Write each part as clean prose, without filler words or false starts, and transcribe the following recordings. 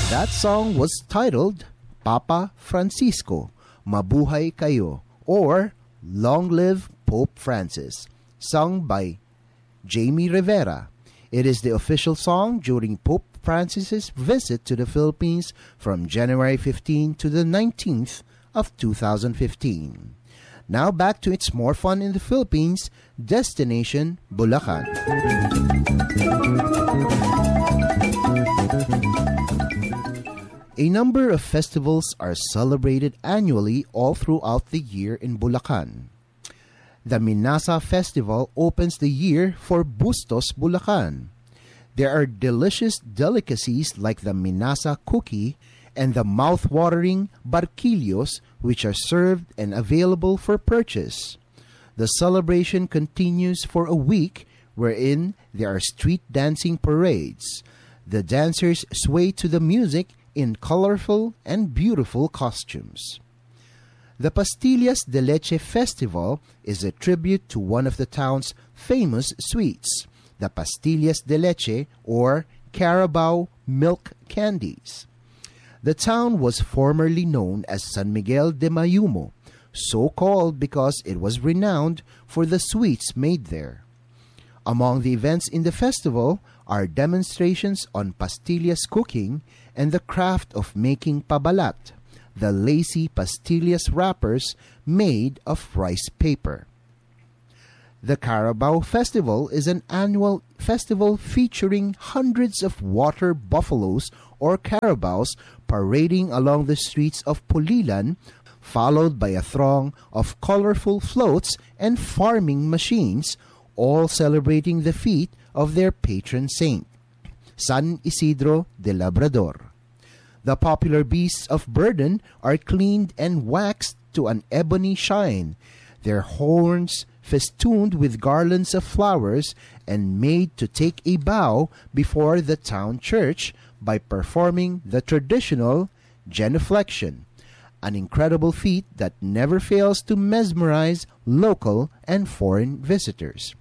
That song was titled Papa Francisco, Mabuhay Kayo, or Long Live Pope Francis, sung by Jamie Rivera. It is the official song during Pope Francis's visit to the Philippines from January 15 to the 19th of 2015. Now back to It's More Fun in the Philippines, Destination Bulacan. A number of festivals are celebrated annually all throughout the year in Bulacan. The Minasa Festival opens the year for Bustos, Bulacan. There are delicious delicacies like the Minasa cookie and the mouth-watering barquillos, which are served and available for purchase. The celebration continues for a week, wherein there are street dancing parades. The dancers sway to the music in colorful and beautiful costumes. The Pastillas de Leche Festival is a tribute to one of the town's famous sweets, the Pastillas de Leche, or Carabao milk candies. The town was formerly known as San Miguel de Mayumo, so called because it was renowned for the sweets made there. Among the events in the festival are demonstrations on pastillas cooking and the craft of making pabalat, the lacy pastillas wrappers made of rice paper. The Carabao Festival is an annual festival featuring hundreds of water buffaloes or carabaos parading along the streets of Pulilan, followed by a throng of colorful floats and farming machines, all celebrating the feat of their patron saint, San Isidro de Labrador. The popular beasts of burden are cleaned and waxed to an ebony shine, their horns festooned with garlands of flowers and made to take a bow before the town church by performing the traditional genuflection, an incredible feat that never fails to mesmerize local and foreign visitors.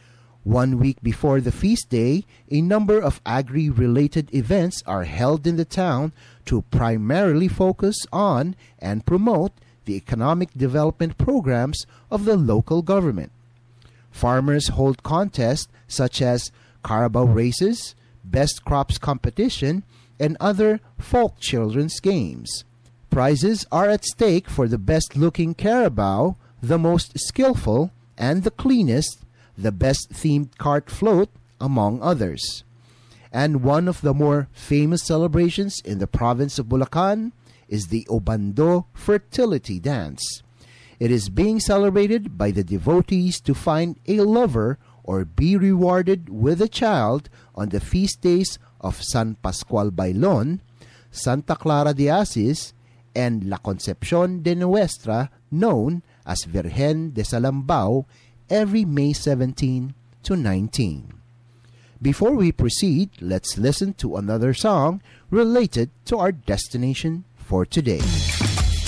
1 week before the feast day, a number of agri-related events are held in the town to primarily focus on and promote the economic development programs of the local government. Farmers hold contests such as Carabao races, best crops competition, and other folk children's games. Prizes are at stake for the best-looking Carabao, the most skillful, and the cleanest, the best themed cart float, among others. And one of the more famous celebrations in the province of Bulacan is the Obando fertility dance. It is being celebrated by the devotees to find a lover or be rewarded with a child on the feast days of San Pascual Bailon, Santa Clara de Asis, and La Concepcion de Nuestra, known as Virgen de Salambao, every May 17 to 19. Before we proceed, let's listen to another song related to our destination for today.